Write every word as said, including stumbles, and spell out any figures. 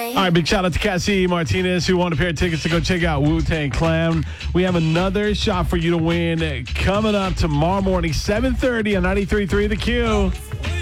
All right, big shout out to Cassie Martinez, who won a pair of tickets to go check out Wu-Tang Clan. We have another shot for you to win coming up tomorrow morning, seven thirty on ninety-three point three The Q.